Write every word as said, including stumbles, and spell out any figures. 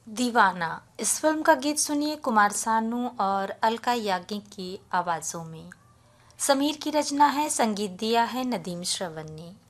दीवाना इस फिल्म का गीत सुनिए कुमार सानू और अलका याग्निक की आवाज़ों में। समीर की रचना है, संगीत दिया है नदीम श्रवण ने।